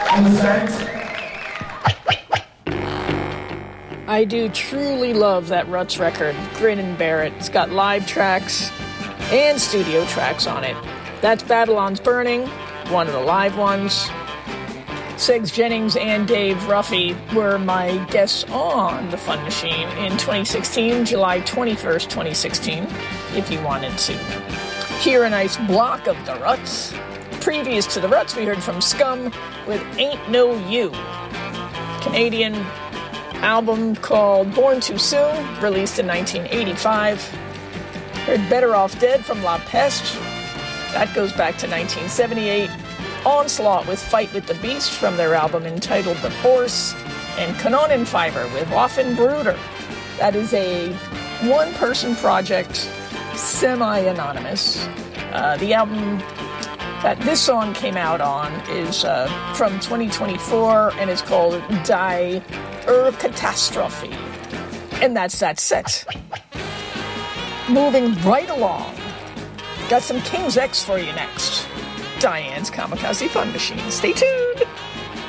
I do truly love that Ruts record, Grin and Bear It. It's got live tracks and studio tracks on it. That's Babylon's Burning, one of the live ones. Segs Jennings and Dave Ruffy were my guests on The Fun Machine in 2016, July 21st, 2016, if you wanted to hear a nice block of the Ruts. Previous to the Ruts, we heard from Scum with Ain't No You, Canadian album called Born Too Soon, released in 1985. Heard Better Off Dead from La Peste. That goes back to 1978. Onslaught with Fight with the Beast from their album entitled The Force. And Kanonenfiber with Waffenbruder. That is a one-person project, semi-anonymous. The album that this song came out on is from 2024 and is called Die Katastrophe. And that's that set. Moving right along. Got some King's X for you next. Diane's Kamikaze Fun Machine. Stay tuned.